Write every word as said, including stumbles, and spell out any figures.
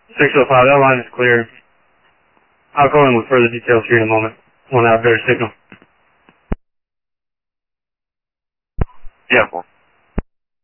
six oh five, that line is clear. I'll call in with further details here in a moment. One out, better signal. Yeah, well.